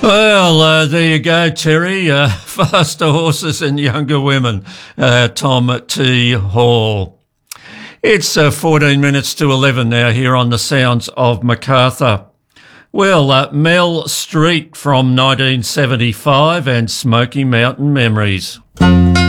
Well, there you go, Terry. Faster horses and younger women. Tom T. Hall. It's 14 minutes to 11 now here on the Sounds of Macarthur. Well, Mel Street from 1975 and Smoky Mountain Memories.